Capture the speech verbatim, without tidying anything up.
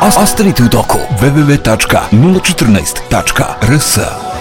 Astrid u toku w w w tačka nula četrnaest tačka r s.